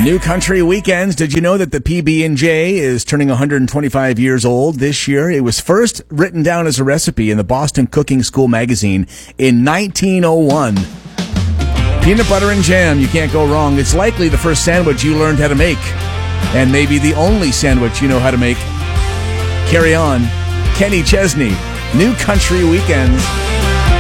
New Country Weekends. Did you know that the PB&J is turning 125 years old this year? It was first written down as a recipe in the Boston Cooking School magazine in 1901. Peanut butter and jam, you can't go wrong. It's likely the first sandwich you learned how to make, and maybe the only sandwich you know how to make. Carry on. Kenny Chesney, New Country Weekends.